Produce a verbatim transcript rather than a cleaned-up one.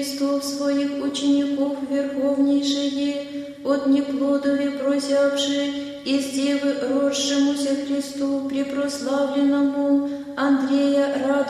Христов своих учеников верховнейшие, от неплодове прозябшие, из девы родшемуся Христу препрославленному Андрея рад